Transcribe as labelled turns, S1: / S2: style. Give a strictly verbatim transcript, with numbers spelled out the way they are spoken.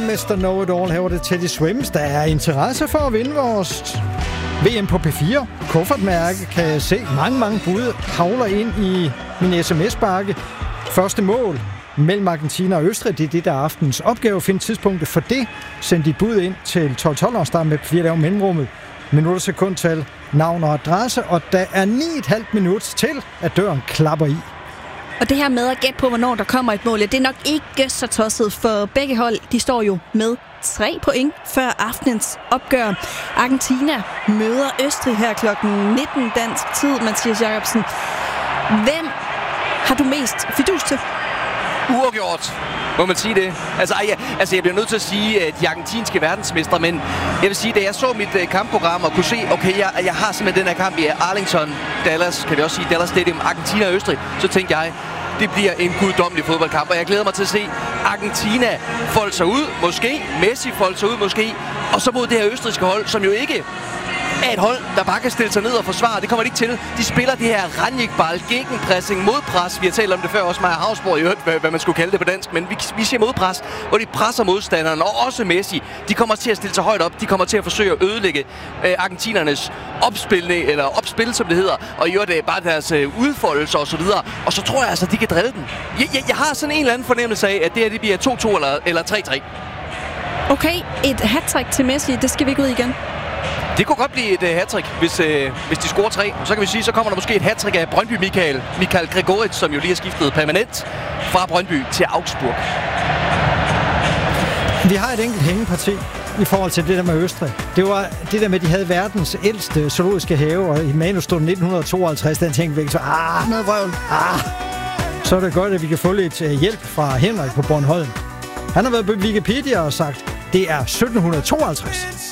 S1: mister Know-it-all. Her var det Teddy Swims. Der er interesse for at vinde vores V M på P fire. Kuffertmærke kan jeg se. Mange, mange bud havler ind i min sms-bakke. Første mål mellem Argentina og Østrig. Det er det, der er aftens opgave at finde tidspunktet for det. Send dit bud ind til tolv tolv og start med flere dage mellemrummet. Minutter, sekundtal, navn og adresse. Og der er ni komma fem minut til, at døren klapper i.
S2: Og det her med at gætte på, hvornår der kommer et mål, det er nok ikke så tosset, for begge hold, de står jo med tre point før aftenens opgør. Argentina møder Østrig her klokken nitten dansk tid, Mathias Jacobsen. Hvem har du mest fidus til?
S3: Uafgjort, må man sige det. Altså, jeg, altså, jeg bliver nødt til at sige, at de argentinske verdensmestre, men jeg vil sige, da jeg så mit uh, kampprogram og kunne se, okay, jeg, jeg har simpelthen den her kamp i Arlington, Dallas, kan vi også sige, Dallas Stadium, Argentina og Østrig, så tænkte jeg, det bliver en guddommelig fodboldkamp, og jeg glæder mig til at se Argentina folde sig ud, måske, Messi folde sig ud, måske, og så mod det her østrigske hold, som jo ikke er et hold, der bare kan stille sig ned og forsvare. Det kommer de ikke til. De spiller det her Ranjikball, gegenpressing, modpres. Vi har talt om det før også, Maja Havsborg, i øvrigt, hvad, hvad man skulle kalde det på dansk, men vi, vi siger modpres, hvor de presser modstanderen, og også Messi. De kommer til at stille sig højt op. De kommer til at forsøge at ødelægge øh, argentinernes opspilning, eller opspil, som det hedder, og i øvrigt bare deres øh, udfoldelser og så videre. Og så tror jeg altså, de kan drille den. Jeg, jeg, jeg har sådan en eller anden fornemmelse af, at det her det bliver to to eller, eller tre tre.
S2: Okay, et hattrick til Messi, det skal vi ikke ud igen.
S3: Det kunne godt blive et uh, hattrick, hvis, uh, hvis de scorer tre. Og så kan vi sige, så kommer der måske et hattrick af Brøndby Michael. Michael Gregoritsch, som jo lige har skiftet permanent fra Brøndby til Augsburg.
S1: Vi har et enkelt hængeparti i forhold til det der med Østrig. Det var det der med, at de havde verdens ældste zoologiske have, og i manus stod nitten tooghalvtreds, den tænkte vi så, ah, med vrøvl, ah. Så er det godt, at vi kan få lidt uh, hjælp fra Henrik på Bornholm. Han har været på Wikipedia og sagt, det er sytten tooghalvtreds.